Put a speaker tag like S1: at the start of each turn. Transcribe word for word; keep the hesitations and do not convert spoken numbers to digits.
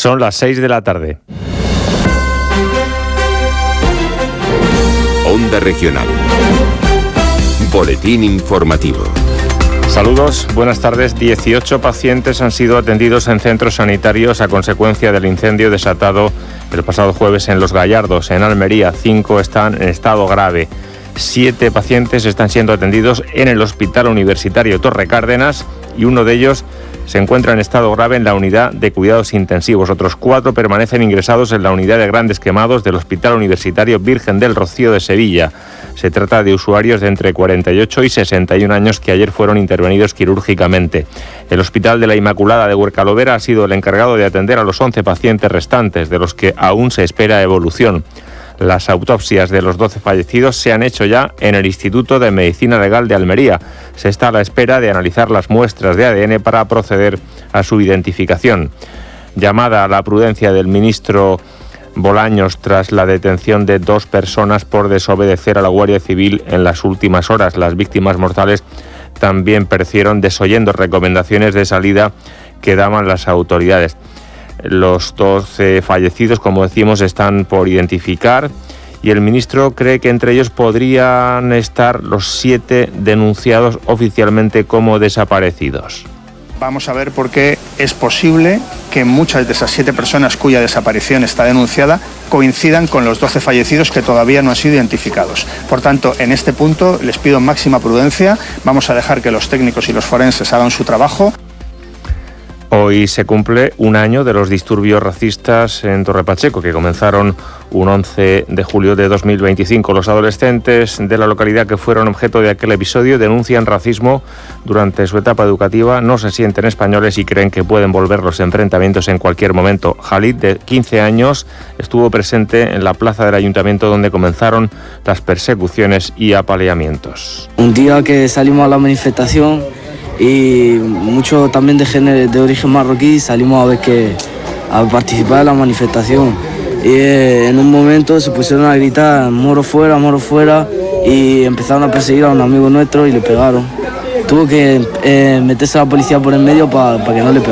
S1: Son las seis de la tarde.
S2: Onda Regional. Boletín informativo.
S1: Saludos, buenas tardes. dieciocho pacientes han sido atendidos en centros sanitarios a consecuencia del incendio desatado el pasado jueves en Los Gallardos, en Almería. Cinco están en estado grave. Siete pacientes están siendo atendidos en el Hospital Universitario Torre Cárdenas y uno de ellos se encuentra en estado grave en la unidad de cuidados intensivos. Otros cuatro permanecen ingresados en la unidad de grandes quemados del Hospital Universitario Virgen del Rocío de Sevilla. Se trata de usuarios de entre cuarenta y ocho y sesenta y un años que ayer fueron intervenidos quirúrgicamente. El Hospital de la Inmaculada de Huercalovera ha sido el encargado de atender a los once pacientes restantes, de los que aún se espera evolución. Las autopsias de los doce fallecidos se han hecho ya en el Instituto de Medicina Legal de Almería. Se está a la espera de analizar las muestras de A D N para proceder a su identificación. Llamada a la prudencia del ministro Bolaños tras la detención de dos personas por desobedecer a la Guardia Civil en las últimas horas. Las víctimas mortales también perecieron desoyendo recomendaciones de salida que daban las autoridades. Los doce fallecidos, como decimos, están por identificar y el ministro cree que entre ellos podrían estar los siete denunciados oficialmente como desaparecidos.
S3: Vamos a ver por qué es posible que muchas de esas siete personas cuya desaparición está denunciada coincidan con los doce fallecidos que todavía no han sido identificados. Por tanto, en este punto les pido máxima prudencia. Vamos a dejar que los técnicos y los forenses hagan su trabajo.
S1: Hoy se cumple un año de los disturbios racistas en Torre Pacheco, que comenzaron un once de julio de dos mil veinticinco. Los adolescentes de la localidad que fueron objeto de aquel episodio denuncian racismo durante su etapa educativa, no se sienten españoles y creen que pueden volver los enfrentamientos en cualquier momento. Jalid, de quince años, estuvo presente en la plaza del ayuntamiento donde comenzaron las persecuciones y apaleamientos.
S4: Un día que salimos a la manifestación y muchos también de género, de origen marroquí, salimos a ver que a participar en la manifestación y eh, en un momento se pusieron a gritar moro fuera, moro fuera y empezaron a perseguir a un amigo nuestro y le pegaron. Tuvo que eh, meterse a la policía por en medio para pa que no le pegaran.